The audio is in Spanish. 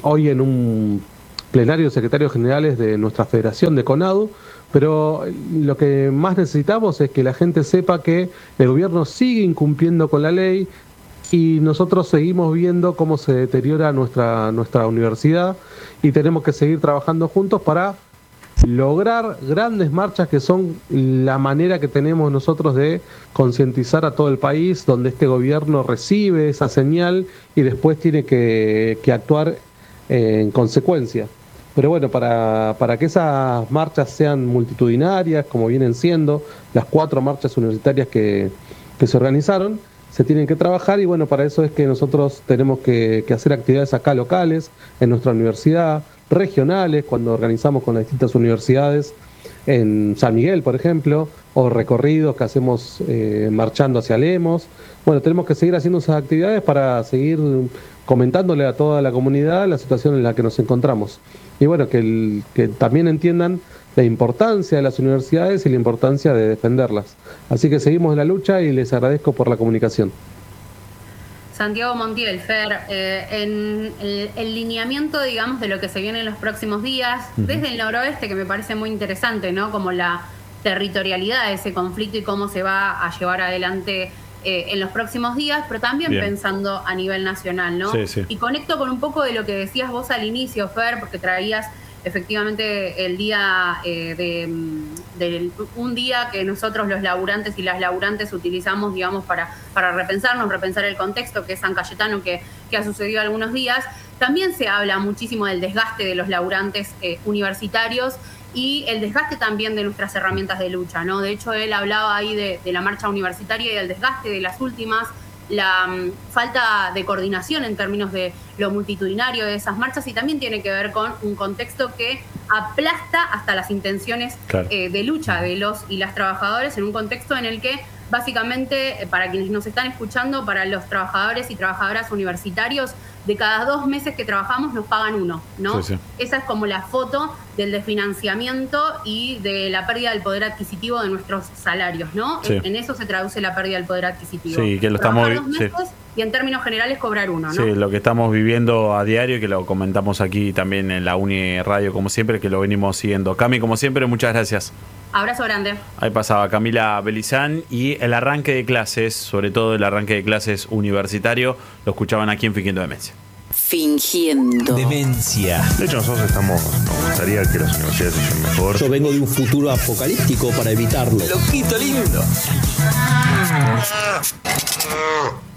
hoy en un plenario de secretarios generales de nuestra federación de CONADU, pero lo que más necesitamos es que la gente sepa que el gobierno sigue incumpliendo con la ley y nosotros seguimos viendo cómo se deteriora nuestra universidad y tenemos que seguir trabajando juntos para lograr grandes marchas que son la manera que tenemos nosotros de concientizar a todo el país, donde este gobierno recibe esa señal y después tiene que actuar en consecuencia. Pero bueno, para que esas marchas sean multitudinarias, como vienen siendo las 4 marchas universitarias que se organizaron, se tienen que trabajar y bueno, para eso es que nosotros tenemos que hacer actividades acá locales, en nuestra universidad, regionales, cuando organizamos con las distintas universidades, en San Miguel, por ejemplo, o recorridos que hacemos marchando hacia Lemos. Bueno, tenemos que seguir haciendo esas actividades para seguir comentándole a toda la comunidad la situación en la que nos encontramos. Y bueno, que también entiendan la importancia de las universidades y la importancia de defenderlas. Así que seguimos en la lucha y les agradezco por la comunicación. Santiago Montiel, Fer, en el lineamiento, digamos, de lo que se viene en los próximos días, desde el noroeste, que me parece muy interesante, ¿no? Como la territorialidad de ese conflicto y cómo se va a llevar adelante en los próximos días, pero también pensando a nivel nacional, ¿no? Sí, sí. Y conecto con un poco de lo que decías vos al inicio, Fer, porque traías efectivamente el día un día que nosotros los laburantes y las laburantes utilizamos, digamos, para repensar el contexto, que es San Cayetano, que ha sucedido algunos días. También se habla muchísimo del desgaste de los laburantes universitarios y el desgaste también de nuestras herramientas de lucha, ¿no? De hecho, él hablaba ahí de la marcha universitaria y del desgaste de las últimas, la falta de coordinación en términos de lo multitudinario de esas marchas, y también tiene que ver con un contexto que aplasta hasta las intenciones de lucha de los y las trabajadores, en un contexto en el que básicamente, para quienes nos están escuchando, para los trabajadores y trabajadoras universitarios, de cada 2 meses que trabajamos nos pagan 1, ¿no? Sí, sí. Esa es como la foto del desfinanciamiento y de la pérdida del poder adquisitivo de nuestros salarios, ¿no? Sí. En eso se traduce la pérdida del poder adquisitivo. Sí, que lo estamos viviendo. Y en términos generales cobrar 1, ¿no? Sí, lo que estamos viviendo a diario, que lo comentamos aquí también en la Uni Radio, como siempre, que lo venimos siguiendo. Cami, como siempre, muchas gracias. Abrazo grande. Ahí pasaba Camila Belizán, y el arranque de clases, sobre todo el arranque de clases universitario, lo escuchaban aquí en Fingiendo Demencia. Fingiendo Demencia. De hecho, nosotros nos gustaría que las universidades sean mejor. Yo vengo de un futuro apocalíptico para evitarlo. Loquito lindo.